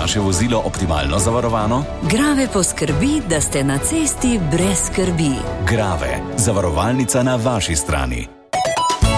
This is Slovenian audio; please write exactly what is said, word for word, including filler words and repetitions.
vaše vozilo optimalno zavarovano? Grave poskrbi, da ste na cesti brez skrbi. Grave, zavarovalnica na vaši strani.